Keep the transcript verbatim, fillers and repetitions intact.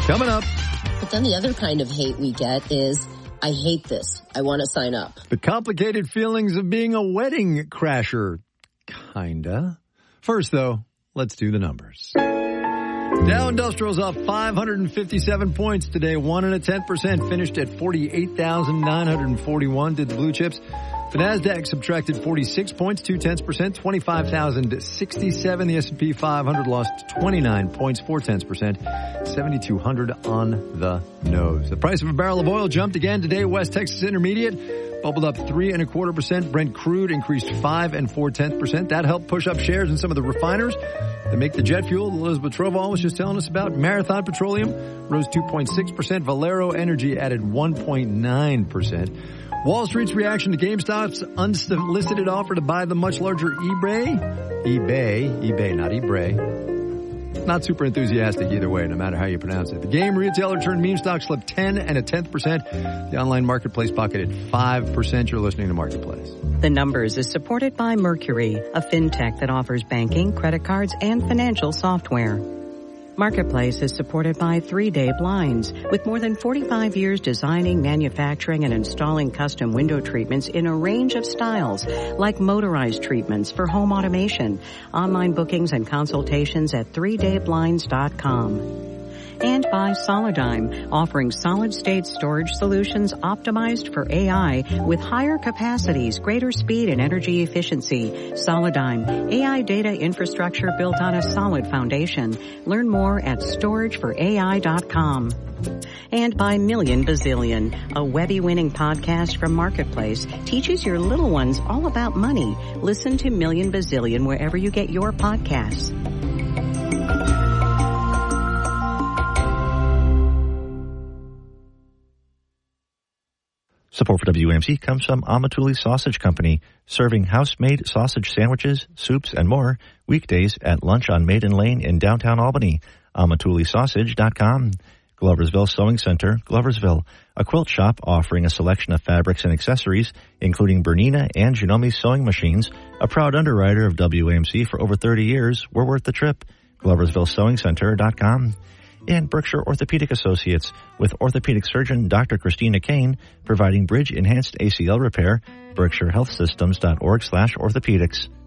Coming up. But then the other kind of hate we get is, I hate this. I want to sign up. The complicated feelings of being a wedding crasher. Kinda. First, though, let's do the numbers. Dow Industrial's up five hundred fifty-seven points today, one and a tenth percent, finished at forty-eight thousand nine hundred forty-one. Did the blue chips. The NASDAQ subtracted forty-six points, two tenths percent, twenty-five thousand sixty-seven. The S and P five hundred lost twenty-nine points, four tenths percent, seventy-two hundred on the nose. The price of a barrel of oil jumped again today. West Texas Intermediate bubbled up three and a quarter percent. Brent crude increased five and four tenths percent. That helped push up shares in some of the refiners that make the jet fuel. Elizabeth Troval was just telling us about. Marathon Petroleum rose two point six percent. Valero Energy added one point nine percent. Wall Street's reaction to GameStop's unsolicited offer to buy the much larger eBay. eBay, eBay, not eBay. Not super enthusiastic either way, no matter how you pronounce it. The game retailer turned meme stock slipped ten and a tenth percent. The online marketplace pocketed five percent. You're listening to Marketplace. The Numbers is supported by Mercury, a fintech that offers banking, credit cards, and financial software. Marketplace is supported by Three Day Blinds. With more than forty-five years designing, manufacturing, and installing custom window treatments in a range of styles, like motorized treatments for home automation. Online bookings and consultations at three day blinds dot com. And by Solidigm, offering solid-state storage solutions optimized for A I with higher capacities, greater speed, and energy efficiency. Solidigm, A I data infrastructure built on a solid foundation. Learn more at storage for A I dot com. And by Million Bazillion, a Webby-winning podcast from Marketplace, teaches your little ones all about money. Listen to Million Bazillion wherever you get your podcasts. Support for W A M C comes from Amatuli Sausage Company, serving house-made sausage sandwiches, soups, and more weekdays at lunch on Maiden Lane in downtown Albany. Amatuli Sausage dot com. Gloversville Sewing Center, Gloversville, a quilt shop offering a selection of fabrics and accessories, including Bernina and Janome sewing machines. A proud underwriter of W A M C for over thirty years. We're worth the trip. Gloversville Sewing Center dot com. And Berkshire Orthopedic Associates, with orthopedic surgeon Doctor Christina Kane, providing bridge-enhanced A C L repair. Berkshire Health Systems dot org slash orthopedics.